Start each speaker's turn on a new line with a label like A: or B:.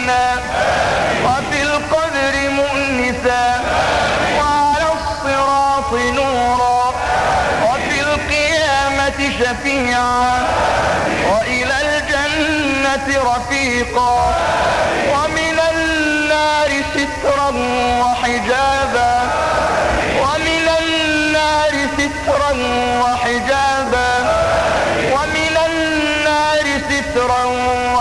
A: أمنا وفي القبر مؤنسا وعلى الصراط نورا وفي القيامة شفيعا وإلى الجنة رفيقا ومن النار سترا وحجابا ومن النار سترا وحجابا ومن النار سترا